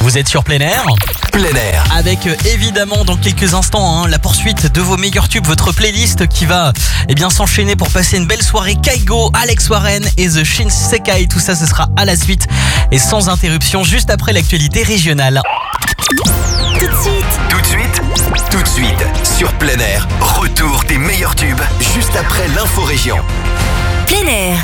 Vous êtes sur plein air. Plein air. Avec évidemment dans quelques instants la poursuite de vos meilleurs tubes, votre playlist qui va s'enchaîner pour passer une belle soirée. Kaigo, Alex Warren et The Shinsekai, tout ça ce sera à la suite et sans interruption juste après l'actualité régionale. Tout de suite, sur plein air, retour des meilleurs tubes, juste après l'info région. Plein air.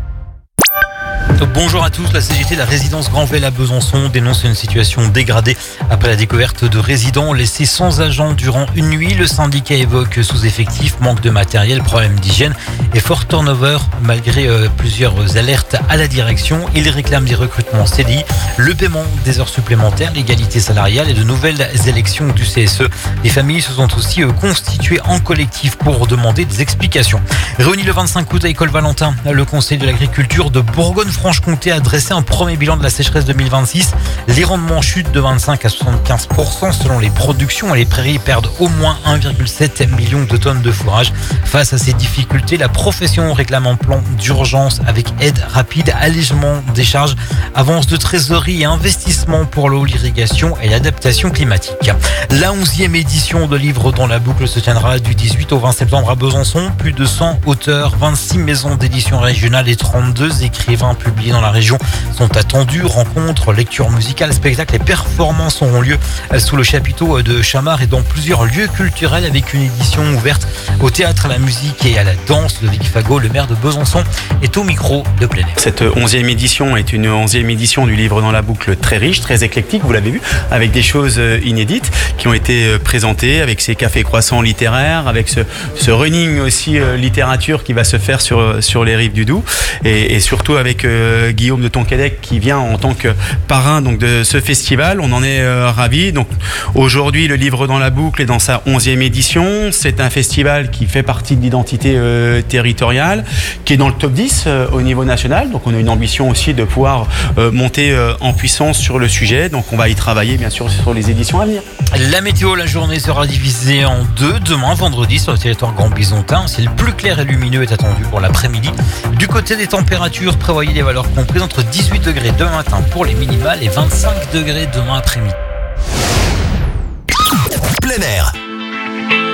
Bonjour à tous, la CGT de la résidence Granvelle à Besançon dénonce une situation dégradée après la découverte de résidents laissés sans agents durant une nuit. Le syndicat évoque sous-effectifs, manque de matériel, problème d'hygiène et fort turnover malgré plusieurs alertes à la direction. Il réclame des recrutements CDI, le paiement des heures supplémentaires, l'égalité salariale et de nouvelles élections du CSE. Les familles se sont aussi constituées en collectif pour demander des explications. Réuni le 25 août à École Valentin, le Conseil de l'agriculture de Bourgogne-Franche-Comté a dressé un premier bilan de la sécheresse 2026. Les rendements chutent de 25 à 75% selon les productions et les prairies perdent au moins 1,7 million de tonnes de fourrage. Face à ces difficultés, la profession réclame un plan d'urgence avec aide rapide, allègement des charges, avance de trésorerie et investissement pour l'eau, l'irrigation et l'adaptation climatique. La 11e édition de Livres dans la boucle se tiendra du 18 au 20 septembre à Besançon. Plus de 100 auteurs, 26 maisons d'édition régionales et 32 écrivains publiés dans la région sont attendus. Rencontres, lectures musicales, spectacles et performances auront lieu sous le chapiteau de Chamard et dans plusieurs lieux culturels avec une édition ouverte au théâtre, à la musique et à la danse. Ludovic Fagot, le maire de Besançon, est au micro de plein air. Cette 11e édition est une 11e édition du Livre dans la boucle très riche, très éclectique, vous l'avez vu, avec des choses inédites qui ont été présentées, avec ces cafés croissants littéraires, avec ce running aussi littérature qui va se faire sur les rives du Doubs et surtout avec Guillaume de Tonquédec qui vient en tant que parrain donc, de ce festival. On en est ravis. Donc, aujourd'hui, le Livre dans la boucle est dans sa 11e édition. C'est un festival qui fait partie de l'identité territoriale, qui est dans le top 10 au niveau national. Donc on a une ambition aussi de pouvoir monter en puissance sur le sujet. Donc on va y travailler bien sûr sur les éditions à venir. La météo, la journée sera divisée en deux. Demain, vendredi, sur le territoire grand bisontin, un ciel plus clair et lumineux est attendu pour l'après-midi. Du côté des températures, prévoyez des valeurs comprises entre 18 degrés demain matin pour les minimales et 25 degrés demain après-midi. Plein air.